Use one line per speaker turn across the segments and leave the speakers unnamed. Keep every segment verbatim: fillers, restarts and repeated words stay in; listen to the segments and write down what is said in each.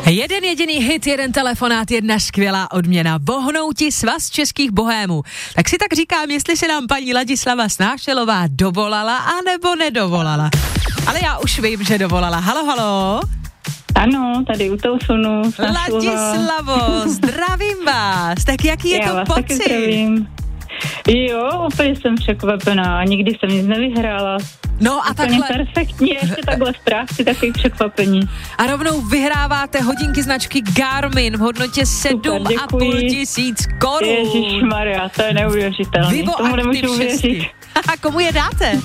Jeden jediný hit, jeden telefonát, jedna skvělá odměna. Bohnouti svaz českých bohémů. Tak si tak říkám, jestli se nám paní Ladislava Snášelová dovolala, anebo nedovolala. Ale já už vím, že dovolala. Halo, halo.
Ano, tady u telefonu.
Ladislavo, zdravím vás. Tak jaký je
já
to
vás
pocit?
Taky zdravím. Jo, úplně jsem překvapená. Nikdy jsem nic nevyhrála.
No a
úplně
takhle.
perfektně, ještě takhle v práci, takový překvapení.
A rovnou vyhráváte hodinky značky Garmin v hodnotě sedm a půl tisíc korun.
Ježišmarja, to je neuvěřitelné.
Vivo
Tomu nemůžu
Active
uvěřit.
šest. A komu je dáte?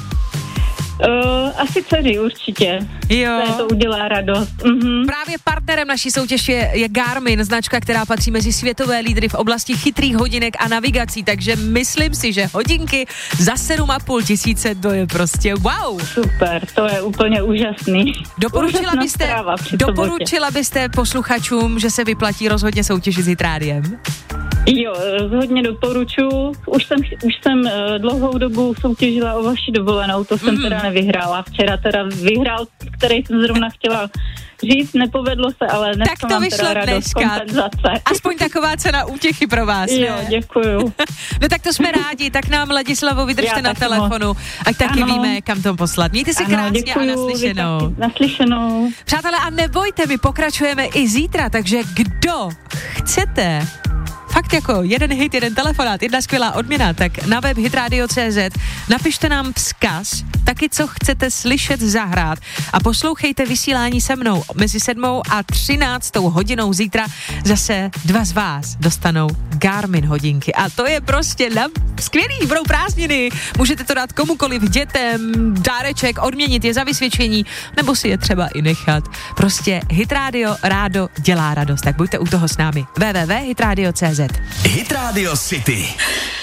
Uh, asi dceři určitě.
Jo.
To, to udělá radost. Mhm.
Právě partnerem naší soutěže je, je Garmin, značka, která patří mezi světové lídry v oblasti chytrých hodinek a navigací, takže myslím si, že hodinky za sedm a půl tisíce, to je prostě wow.
Super, to je úplně úžasný.
Doporučila
Úžasná
byste,
zpráva při
doporučila byste posluchačům, že se vyplatí rozhodně soutěžit s Hitrádiem?
Jo, rozhodně doporučuji. Už jsem, už jsem uh, dlouhou dobu soutěžila o vaši dovolenou, to jsem mm. teda nevyhrála. Včera teda vyhrál, který jsem zrovna chtěla říct, nepovedlo se, ale dneska
tak to
mám
vyšlo
teda radost,
dneska.
kompenzace.
Aspoň taková cena útěchy pro vás, ne?
Jo, děkuju.
No tak to jsme rádi, tak nám Ladislavo vydržte
Já
na telefonu, moc. Ať taky ano. víme, kam to poslat. Mějte se
ano,
krásně
děkuju,
a naslyšenou.
Naslyšenou.
Přátelé, a nebojte, my pokračujeme i zítra, takže kdo chcete fakt jako jeden hit, jeden telefonát, jedna skvělá odměna, tak na web hitradio tečka cé zet napište nám vzkaz, taky co chcete slyšet zahrát a poslouchejte vysílání se mnou. Mezi sedmou a třináctou hodinou zítra zase dva z vás dostanou Garmin hodinky a to je prostě na skvělý, budou prázdniny. Můžete to dát komukoliv, dětem, dáreček, odměnit je za vysvědčení, nebo si je třeba i nechat. Prostě Hitradio rádo dělá radost, tak buďte u toho s námi. w w w tečka hitradio tečka cé zet.
Hit Radio City.